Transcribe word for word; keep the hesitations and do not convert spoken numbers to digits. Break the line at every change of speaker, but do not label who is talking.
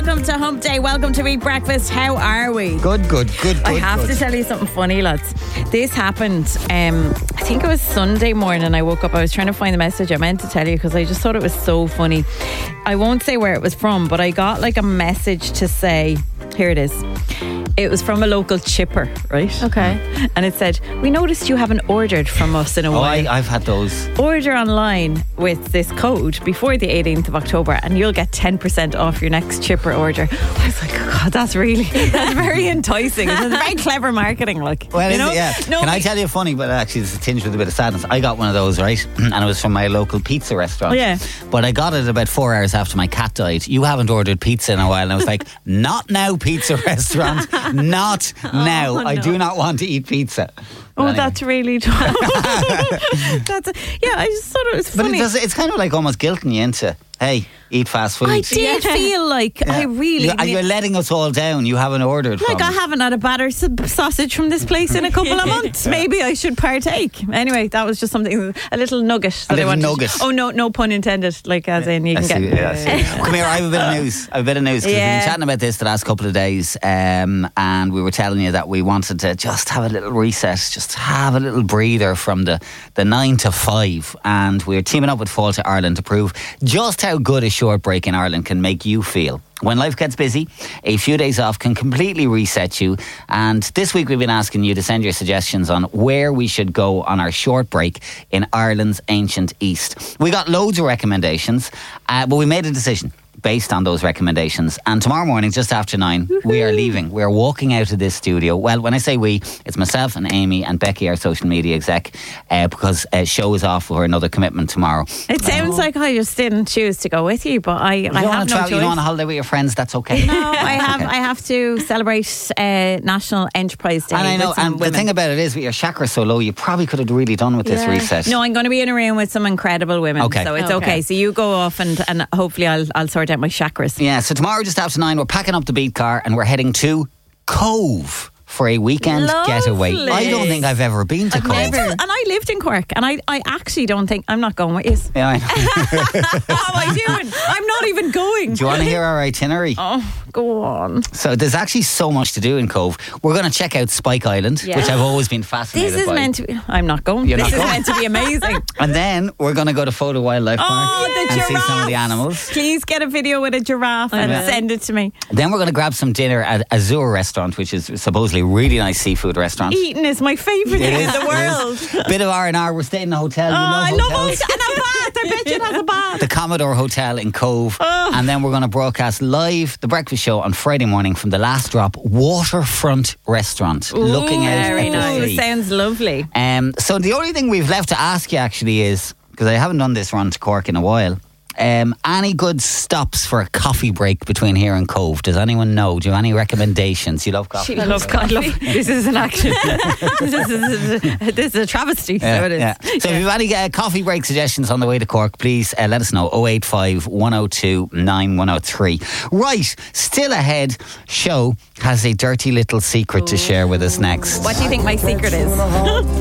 Welcome to Hump Day. Welcome to Eat Breakfast. How are we?
Good, good, good, good.
I have
good.
to tell you something funny, lads. This happened, um, I think it was Sunday morning. I woke up. I was trying to find the message I meant to tell you because I just thought it was so funny. I won't say where it was from, but I got like a message to say, here it is. It was from a local chipper, right?
Okay.
And it said, we noticed you haven't ordered from us in a
Oh,
while.
I, I've had those.
Order online with this code before the eighteenth of October and you'll get ten percent off your next chipper order. I was like, oh God, that's really, that's very enticing. It's very clever marketing, like.
Well,
you
is
know?
it? Yeah.
No,
Can I
we-
tell you funny, but actually it's tinged with a bit of sadness. I got one of those, right? And it was from my local pizza restaurant.
Oh, yeah.
But I got it about four hours after my cat died. You haven't ordered pizza in a while. And I was like, not now, pizza restaurant. Not now. I
no.
do not want to eat pizza. But
Oh,
anyway.
that's really that's yeah. I just thought it was
But
funny.
it does, it's kind of like almost guilting you into, hey, eat fast food.
I did
Yeah.
feel like I really,
You, and you're letting us all down. You haven't ordered
like
from
I haven't had a batter s- sausage from this place in a couple of months. Maybe I should partake. Anyway, that was just something, a little nugget. That
little
I wanted.
nugget.
Oh no, no pun intended. Like as in you
I
can
see,
get.
yeah, I see. Come here, I have a bit of news. I have a bit of news because
Yeah.
we've been chatting about this the last couple of days, um, and we were telling you that we wanted to just have a little reset, just have a little breather from the, the nine to five, and we're teaming up with Fáilte Ireland to prove just how good a short break in Ireland can make you feel. When life gets busy, a few days off can completely reset you. And this week we've been asking you to send your suggestions on where we should go on our short break in Ireland's ancient East. We got loads of recommendations, uh, but we made a decision based on those recommendations. And tomorrow morning, just after nine, Woo-hoo. we are leaving. We're walking out of this studio. Well, when I say we, it's myself and Amy and Becky, our social media exec, uh, because uh, show is off for another commitment tomorrow.
It sounds like I just didn't choose to go with you, but I,
You
I
don't
have
want
no
to travel,
choice.
you don't want to holiday with your friends, that's okay.
No, I have.
Okay.
I have to celebrate uh, National Enterprise Day.
And I know,
with some
and the
women.
thing about it is, with your chakra so low, you probably could have really done with this
Yeah.
reset.
No, I'm going to be in a room with some incredible women.
Okay.
So it's okay.
Okay.
So you go off and, and hopefully I'll I'll sort out my chakras.
Yeah, so tomorrow just after nine, we're packing up the beat car and we're heading to Cove for a weekend
Lovely.
getaway. I don't think I've ever been to Cove.
Never. And I lived in Cork, and I, I actually don't think I'm not going with you.
Yeah, I know.
How am I doing? I'm not even going.
Do you want to hear our itinerary?
Oh, go on.
So there's actually so much to do in Cove. We're going to check out Spike Island,
Yeah.
which I've always been fascinated
This is
by.
meant to be. I'm not going.
You're
this
not
is
going?
meant to be amazing.
And then we're going to go to Photo Wildlife Park
Oh, the
and
giraffe.
see some of the animals.
Please get a video with a giraffe and
will.
send it to me.
Then we're going to grab some dinner at Azure Restaurant, which is supposedly a really nice seafood restaurant.
Eating is my favourite
It
thing in
is,
the
it
world.
is. Bit of R and R. We're staying in a hotel.
Oh,
you
I
love
love
hotels.
it. And a bath. I bet you it has a bath.
The Commodore Hotel in Cove.
Oh.
And then we're going to broadcast live the breakfast show on Friday morning from the Last Drop Waterfront Restaurant, looking out
Very
at the
nice.
sea.
Sounds lovely.
Um, so the only thing we've left to ask you actually is, because I haven't done this run to Cork in a while, um, any good stops for a coffee break between here and Cove? Does anyone know? Do you have any recommendations? You love coffee?
She loves coffee. Love, this is an action. this, is, this is a travesty.
Yeah,
so it is.
yeah. So if you have any uh, coffee break suggestions on the way to Cork, please uh, let us know. oh eight five, one oh two, nine one oh three. Right, still ahead. Show has a dirty little secret to share with us next.
What do you think my secret is?